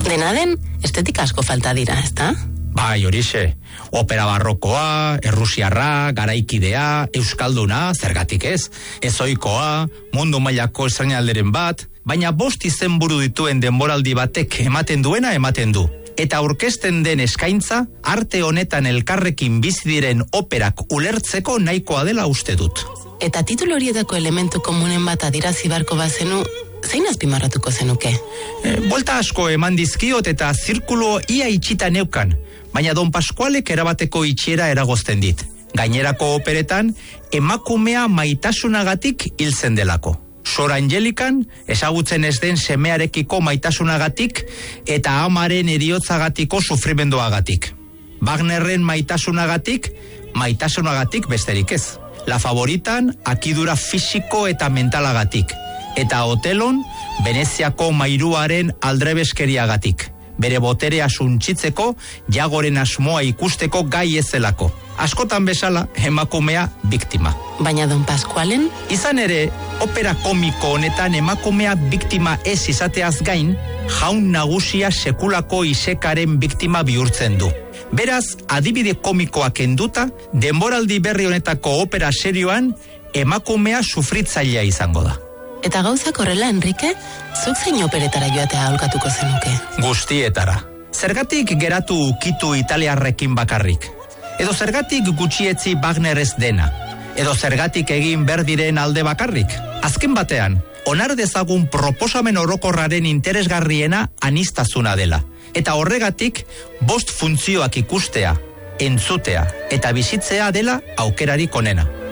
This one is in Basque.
Dena den, estetika asko falta dira, ezta? Bai, horixe. Opera barrokoa, errusiarra, garaikidea, euskalduna, zergatik ez, ezoikoa, mundu mailako estrainalderen bat, baina 5 izenburu dituen denboraldi batek ematen duena ematen du. Eta aurkezten den eskaintza, arte honetan elkarrekin bizi diren operak ulertzeko nahikoa dela uste dut. Eta titulu horietako elementu komunen bat adirazi barko bazenu, zein azpimarratuko zenuke? Buelta asko eman dizkiot eta zirkulo ia itxita neukan, baina Don Pascualek erabateko itxiera eragozten dit. Gainerako operetan, emakumea maitasunagatik hiltzen delako. Sor Angelikan, ezagutzen ez den semearekiko maitasunagatik eta amaren eriotzagatiko sufrimenduagatik. Wagnerren maitasunagatik besterik ez. La Favoritan, akidura fisiko eta mentalagatik. Eta Otelon, Veneziako mairuaren aldrebeskeriagatik. Bere boterea suntzitzeko, jagoren asmoa ikusteko gai ezelako. Askotan bezala, emakumea biktima. Baina Don Pascualen? Izan ere, opera komiko honetan emakumea biktima ez izateaz gain, jaun nagusia sekulako isekaren biktima bihurtzen du. Beraz, adibide komikoak kenduta, denboraldi berri honetako opera serioan, emakumea sufritzailea izango da. Eta gauzak horrela, Enrique, zuk zein operetara joatea aholkatuko zenuke? Guztietara. Zergatik geratu ukitu italiarrekin bakarrik? Edo zergatik gutxietzi Wagner ez dena? Edo zergatik egin berdiren alde bakarrik? Azken batean, onar dezagun proposamen orokorraren interesgarriena aniztasuna dela. Eta horregatik, 5 funtzioak ikustea, entzutea eta bizitzea dela aukerarik onena.